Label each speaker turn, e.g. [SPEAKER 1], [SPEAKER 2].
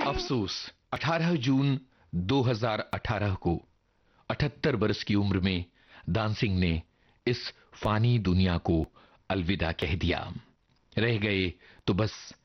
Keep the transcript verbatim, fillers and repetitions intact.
[SPEAKER 1] अफसोस अठारह जून दो हज़ार अठारह को अठहत्तर वर्ष की उम्र में दान सिंह ने इस फानी दुनिया को अलविदा कह दिया। रह गए तो बस